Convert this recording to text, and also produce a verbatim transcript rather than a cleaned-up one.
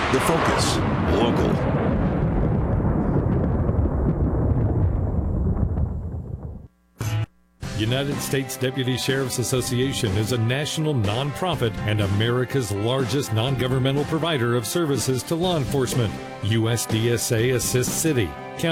The Focus. Local. United States Deputy Sheriff's Association is a national nonprofit and America's largest non-governmental provider of services to law enforcement. U S D S A assists city,